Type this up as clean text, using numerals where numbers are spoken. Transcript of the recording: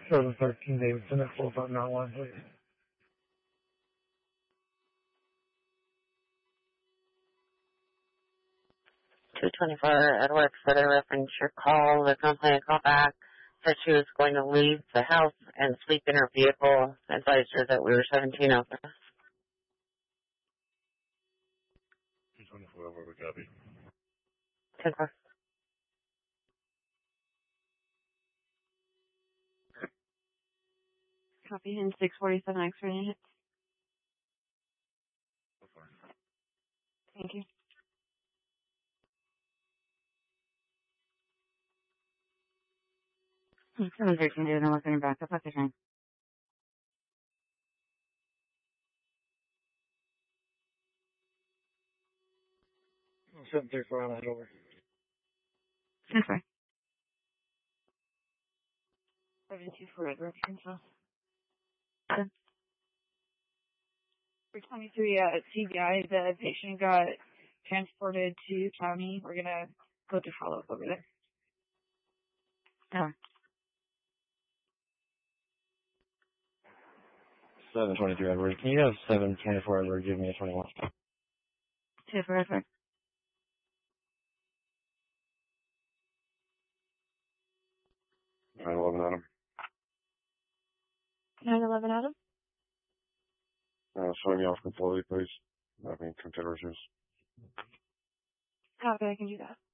713 Davidson at 4.91, please. 224 Edward, further reference your call. The complainant called back, said she was going to leave the house and sleep in her vehicle. Advised her that we were 17 over. 224 Edward, we copy. 10-4. Copy in 647 X-ray. Thank you. 713 David, I'm looking back up at the time. 734 on that over. 10-4. 724 Edward, Arkansas. 323 at CBI, the patient got transported to county. We're gonna go to follow up over there. Oh. 723 Edward. Can you have 724 Edward give me a 21? 2 Edward. 911 Adam. 911 Adam? Showing me off completely, please. Having container issues. Copy, I can do that.